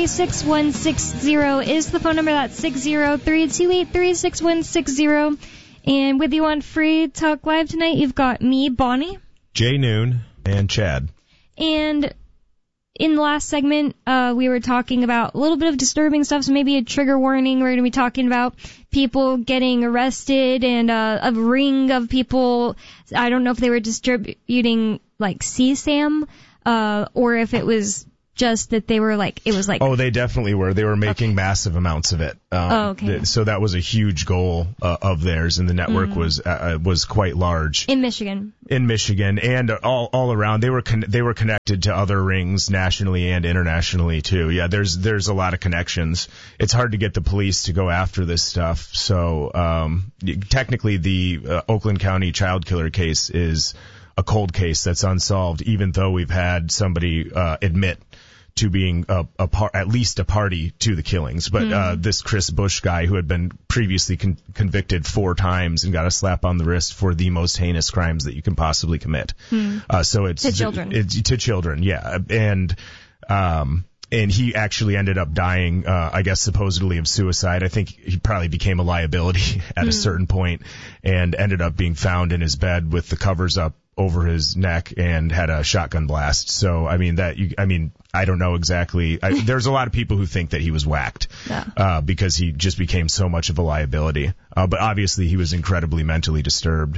36160 is the phone number. That's 603-283-6160. And with you on Free Talk Live tonight, you've got me, Bonnie, Jay Noon, and Chad. And in the last segment, we were talking about a little bit of disturbing stuff, so maybe a trigger warning. We're going to be talking about people getting arrested and a ring of people. I don't know if they were distributing, like, CSAM, or if it was just that they were like, it was like... Oh, they definitely were. They were making massive amounts of it. Okay. So that was a huge goal of theirs, and the network was quite large. In Michigan. In Michigan, and all around. They were connected to other rings nationally and internationally, too. Yeah, there's a lot of connections. It's hard to get the police to go after this stuff. So technically, the Oakland County child killer case is a cold case that's unsolved, even though we've had somebody admit to being at least a party to the killings. But this Chris Bush guy, who had been previously convicted 4 times and got a slap on the wrist for the most heinous crimes that you can possibly commit. So it's to children. To children, yeah. And he actually ended up dying, I guess, supposedly of suicide. I think he probably became a liability at a certain point and ended up being found in his bed with the covers up over his neck and had a shotgun blast. So, I mean, I don't know exactly. There's a lot of people who think that he was whacked because he just became so much of a liability. But obviously he was incredibly mentally disturbed.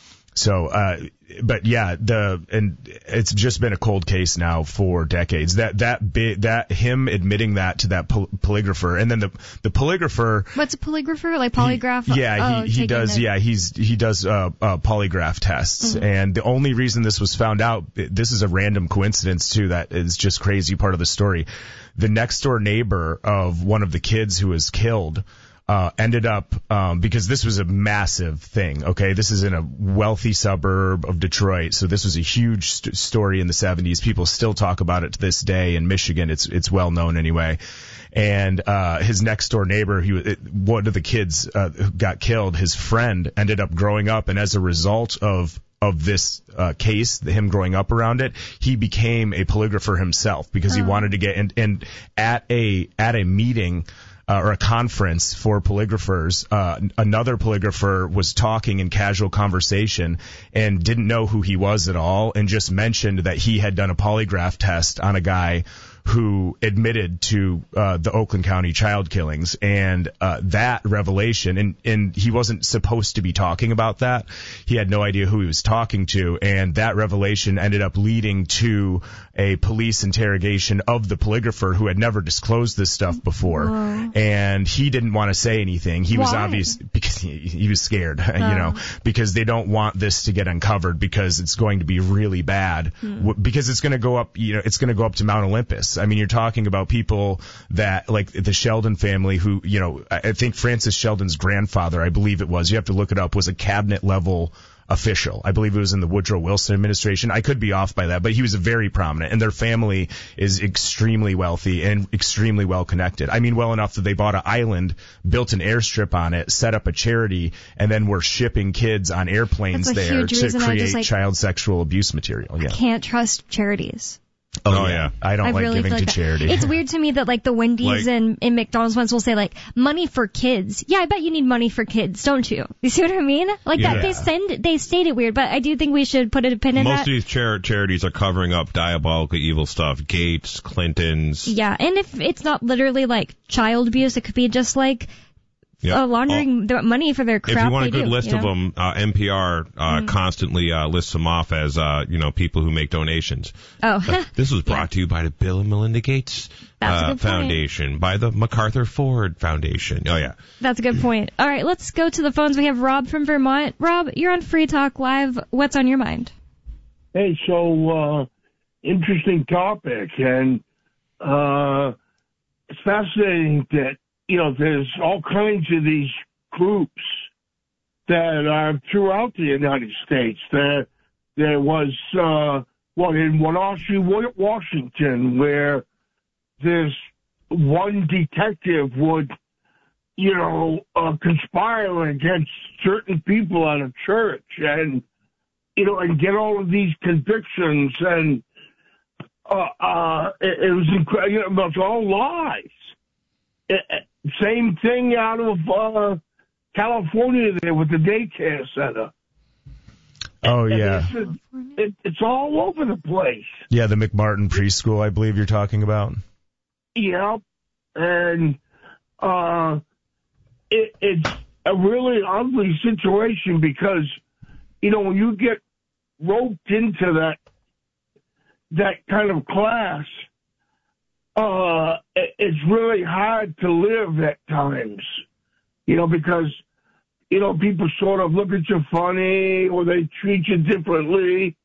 So, but yeah, and it's just been a cold case now for decades. That him admitting that to that polygrapher, and then the polygrapher. What's a polygrapher? Like polygraph? He does. Yeah, he does polygraph tests, and the only reason this was found out, this is a random coincidence too. That is just crazy part of the story. The next door neighbor of one of the kids who was killed. Ended up, because this was a massive thing, okay? This is in a wealthy suburb of Detroit, so this was a huge story in the 70s. People still talk about it to this day in Michigan. It's well known anyway. And his next door neighbor, one of the kids who got killed, his friend ended up growing up, and as a result of this case, him growing up around it, he became a polygrapher himself because he wanted to get and at a meeting or a conference for polygraphers, another polygrapher was talking in casual conversation and didn't know who he was at all and just mentioned that he had done a polygraph test on a guy who admitted to the Oakland County child killings, and that revelation, and he wasn't supposed to be talking about that. He had no idea who he was talking to, and that revelation ended up leading to a police interrogation of the polygrapher who had never disclosed this stuff before. Whoa. And he didn't want to say anything. He was obvious because he was scared, because they don't want this to get uncovered because it's going to be really bad, because it's going to go up, it's going to go up to Mount Olympus. I mean, you're talking about people that, like the Sheldon family who, I think Francis Sheldon's grandfather, I believe it was, you have to look it up, was a cabinet level official. I believe it was in the Woodrow Wilson administration. I could be off by that, but he was a very prominent, and their family is extremely wealthy and extremely well connected. I mean, well enough that they bought an island, built an airstrip on it, set up a charity, and then were shipping kids on airplanes there to create child sexual abuse material. Yeah. I can't trust charities. Oh yeah. I don't like giving to charity. It's weird to me that like the Wendy's and McDonald's ones will say like money for kids. Yeah, I bet you need money for kids, don't you? You see what I mean? Like that they state it weird, but I do think we should put a pin in that. Most of these charities are covering up diabolical evil stuff. Gates, Clintons. Yeah, and if it's not literally like child abuse, it could be just like laundering the money for their crap. If you want a good do, list of them, NPR constantly lists them off as people who make donations. Oh, this was brought to you by the Bill and Melinda Gates Foundation, by the MacArthur Ford Foundation. Oh yeah, that's a good point. All right, let's go to the phones. We have Rob from Vermont. Rob, you're on Free Talk Live. What's on your mind? Hey, so interesting topic, and it's fascinating that. There's all kinds of these groups that are throughout the United States. There was in Wenatchee, Washington, where this one detective would, conspire against certain people at a church and get all of these convictions. And it was incredible. It was all lies. Same thing out of California there with the daycare center. Oh, yeah. It's all over the place. Yeah, the McMartin preschool, I believe you're talking about. Yep. And it's a really ugly situation because, when you get roped into that kind of class, it's really hard to live at times, because, people sort of look at you funny or they treat you differently,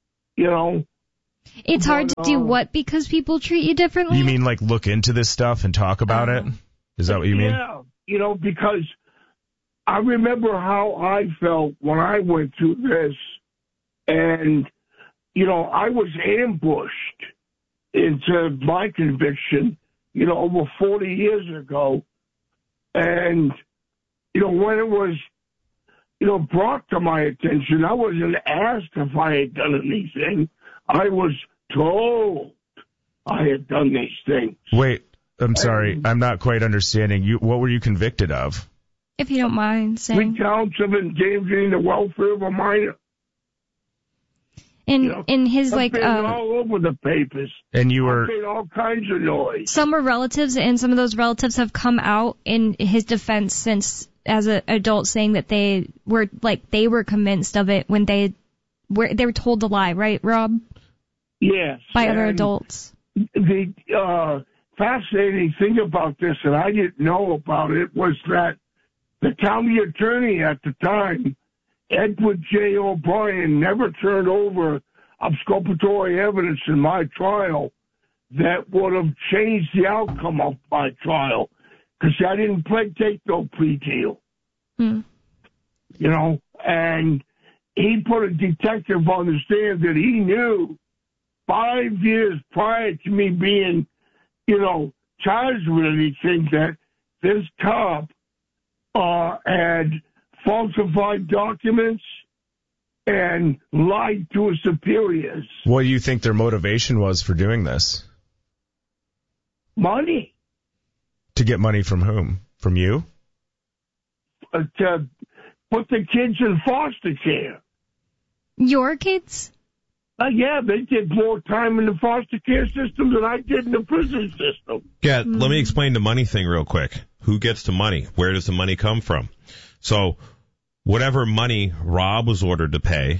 It's hard to do what because people treat you differently? You mean like look into this stuff and talk about it? Is that what you mean? Yeah, because I remember how I felt when I went through this, and, I was ambushed into my conviction, over 40 years ago. And, when it was, brought to my attention, I wasn't asked if I had done anything. I was told I had done these things. Wait, I'm sorry. I'm not quite understanding. What were you convicted of? If you don't mind saying. 3 counts of endangering the welfare of a minor. In his all over the papers. And you were made all kinds of noise. Some were relatives, and some of those relatives have come out in his defense since as an adult, saying that they were convinced of it when they were told to lie, right, Rob? Yes. By other adults. The fascinating thing about this, and I didn't know about it, was that the county attorney at the time, Edward J. O'Brien, never turned over exculpatory evidence in my trial that would have changed the outcome of my trial, because I didn't take no plea deal. And he put a detective on the stand that he knew 5 years prior to me being, charged with anything, that this cop had falsified documents and lied to his superiors. What do you think their motivation was for doing this? Money. To get money from whom? From you? To put the kids in foster care. Your kids? Yeah, they did more time in the foster care system than I did in the prison system. Yeah, let me explain the money thing real quick. Who gets the money? Where does the money come from? So, whatever money Rob was ordered to pay,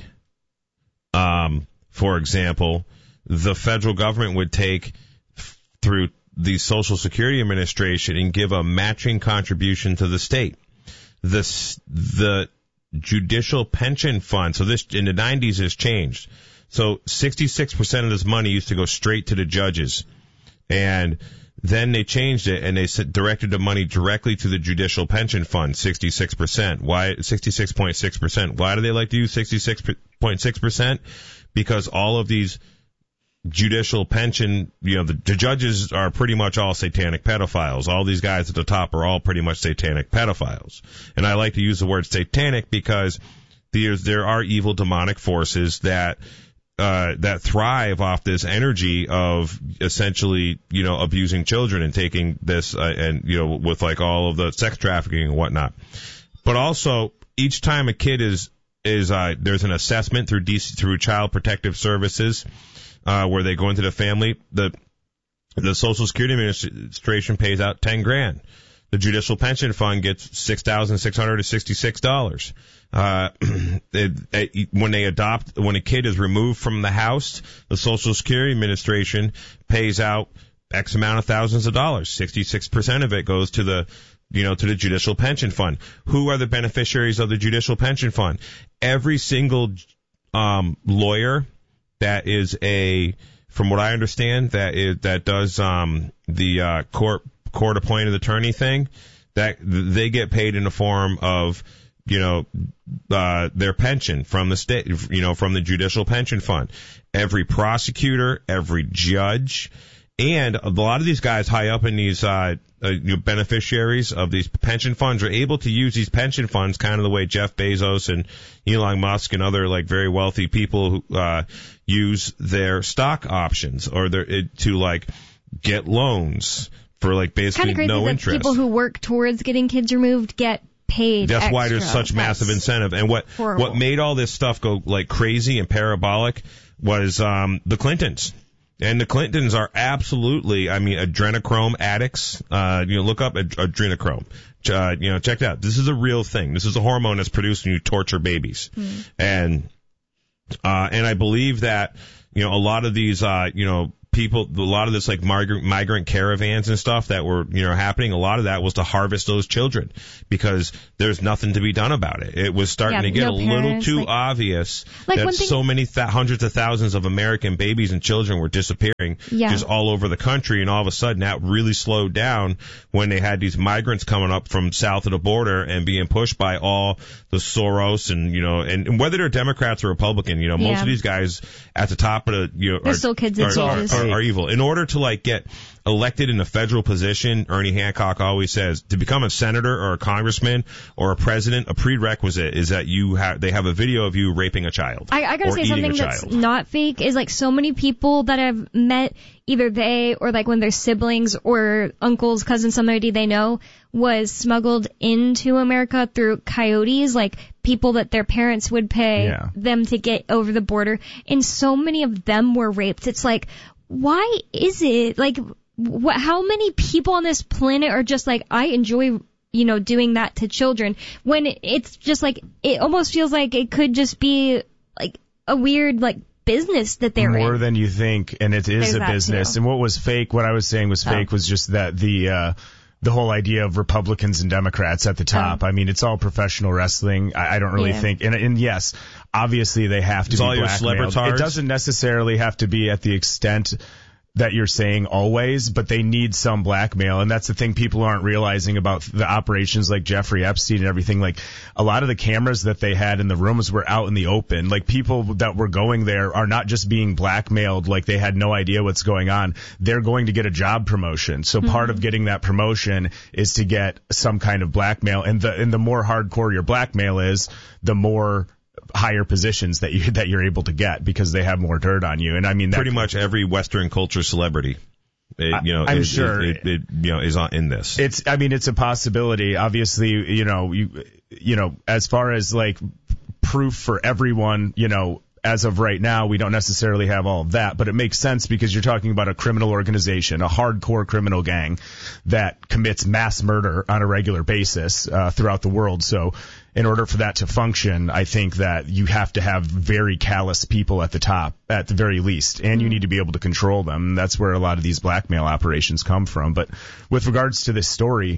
for example, the federal government would take through the Social Security Administration and give a matching contribution to the state. The Judicial Pension Fund, so this in the 90s has changed. So 66% of this money used to go straight to the judges. And then they changed it and they directed the money directly to the Judicial Pension Fund, 66%. Why 66.6%? Why do they like to use 66.6%? Because all of these judicial pension, the judges are pretty much all satanic pedophiles. All these guys at the top are all pretty much satanic pedophiles. And I like to use the word satanic because there are evil demonic forces that thrive off this energy of essentially, abusing children and taking this, with like all of the sex trafficking and whatnot. But also, each time a kid is there's an assessment through Child Protective Services, where they go into the family, the Social Security Administration pays out $10,000. The Judicial Pension Fund gets $6,666. When a kid is removed from the house, the Social Security Administration pays out X amount of thousands of dollars. 66% of it goes to the Judicial Pension Fund. Who are the beneficiaries of the Judicial Pension Fund? Every single lawyer that is from what I understand, that does the court appointed attorney thing, that they get paid in the form of their pension from the state, from the Judicial Pension Fund. Every prosecutor, every judge, And a lot of these guys high up in these beneficiaries of these pension funds are able to use these pension funds kind of the way Jeff Bezos and Elon Musk and other like very wealthy people who use their stock options or to like get loans for like basically kind of no that interest. People who work towards getting kids removed get paid. That's extra. why there's such massive incentive. And what made all this stuff go like crazy and parabolic was the Clintons. And the Clintons are absolutely, I mean, adrenochrome addicts. Look up adrenochrome. Check it out. This is a real thing. This is a hormone that's produced when you torture babies. And I believe that, a lot of these, people, a lot of this like migrant caravans and stuff that were, happening, a lot of that was to harvest those children because there's nothing to be done about it. It was starting to get a little too obvious that so many hundreds of thousands of American babies and children were disappearing just all over the country. And all of a sudden that really slowed down when they had these migrants coming up from south of the border and being pushed by all the Soros and whether they're Democrats or Republican, most of these guys at the top of the, they're still kids in cages. Are evil. In order to like get elected in a federal position, Ernie Hancock always says to become a senator or a congressman or a president, a prerequisite is that they have a video of you raping a child. I gotta say something that's not fake is like so many people that I've met, either they or like when their siblings or uncles, cousins, somebody they know was smuggled into America through coyotes, like people that their parents would pay them to get over the border. And so many of them were raped. It's like, why is it like how many people on this planet are just like, I enjoy, doing that to children when it's just like, it almost feels like it could just be like a weird, like, business that they're more in. than you think. And it is a business. And what was fake, what I was saying was fake was just that the whole idea of Republicans and Democrats at the top. I mean, it's all professional wrestling. I don't really think, and yes, obviously they have to be blackmailed. It doesn't necessarily have to be at the extent that you're saying always, but they need some blackmail. And that's the thing people aren't realizing about the operations like Jeffrey Epstein and everything. Like a lot of the cameras that they had in the rooms were out in the open. Like people that were going there are not just being blackmailed like they had no idea what's going on. They're going to get a job promotion. So part of getting that promotion is to get some kind of blackmail. And the more hardcore your blackmail is, the more higher positions that you're able to get because they have more dirt on you. And I mean, pretty much every Western culture celebrity, I'm sure is in this. It's a possibility. Obviously, as far as like proof for everyone, as of right now, we don't necessarily have all of that, but it makes sense because you're talking about a criminal organization, a hardcore criminal gang that commits mass murder on a regular basis throughout the world. So in order for that to function, I think that you have to have very callous people at the top, at the very least, and you need to be able to control them. And that's where a lot of these blackmail operations come from. But with regards to this story,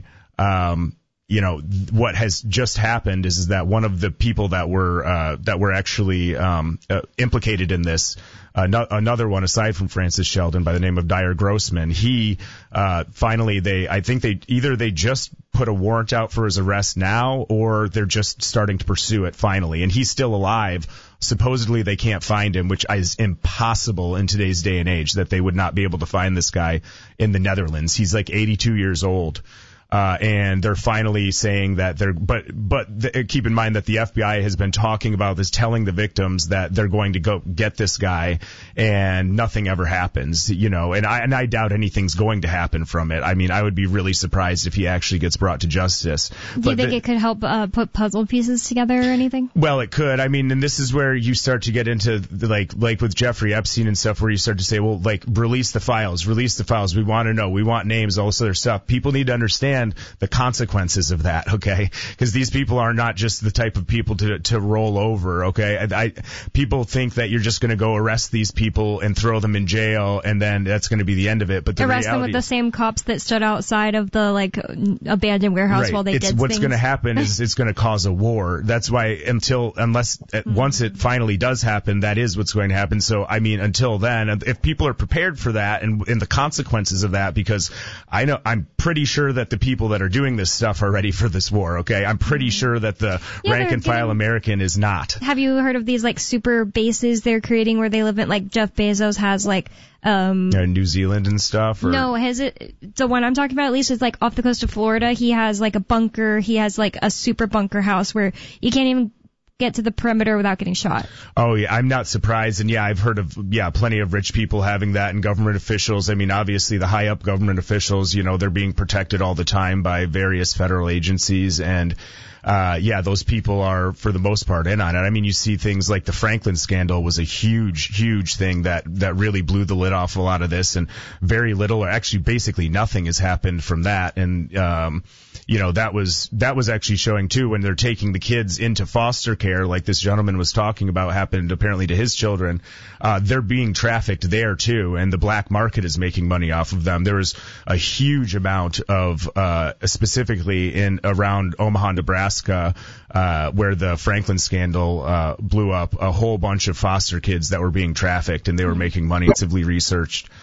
what has just happened is that one of the people that were actually implicated in this, another one aside from Francis Sheldon by the name of Dyer Grossman, he finally they just put a warrant out for his arrest now, or they're just starting to pursue it finally, and he's still alive. Supposedly they can't find him, which is impossible in today's day and age that they would not be able to find this guy in the Netherlands. He's like 82 years old. And they're finally saying that keep in mind that the FBI has been talking about this, telling the victims that they're going to go get this guy, and nothing ever happens, and I doubt anything's going to happen from it. I mean, I would be really surprised if he actually gets brought to justice. Do you think it could help put puzzle pieces together or anything? Well, it could. I mean, and this is where you start to get into like with Jeffrey Epstein and stuff, where you start to say, well, like release the files. We want to know. We want names, all this other stuff. People need to understand the consequences of that, okay? Because these people are not just the type of people to roll over, okay? People think that you're just going to go arrest these people and throw them in jail, and then that's going to be the end of it. But arrest them with the same cops that stood outside of the abandoned warehouse while they did things. What's going to happen is it's going to cause a war. That's why once it finally does happen, that is what's going to happen. So I mean, until then, if people are prepared for that and the consequences of that, because I'm pretty sure that the people people that are doing this stuff are ready for this war, okay? I'm pretty sure that the rank and file American is not. Have you heard of these like super bases they're creating where they live in, like Jeff Bezos has like New Zealand and stuff? Or? No, the one I'm talking about at least is like off the coast of Florida. He has like a bunker. He has like a super bunker house where you can't even get to the perimeter without getting shot. Oh yeah, I'm not surprised. And yeah, I've heard of plenty of rich people having that, and government officials. I mean, obviously the high up government officials, they're being protected all the time by various federal agencies, and those people are for the most part in on it. I mean, you see things like the Franklin scandal was a huge thing that really blew the lid off a lot of this, and very little or actually basically nothing has happened from that. And that was actually showing too when they're taking the kids into foster care, like this gentleman was talking about happened apparently to his children. They're being trafficked there too, and the black market is making money off of them. There was a huge amount of specifically in around Omaha, Nebraska, where the Franklin scandal blew up, a whole bunch of foster kids that were being trafficked, and they were making money. Extensively researched.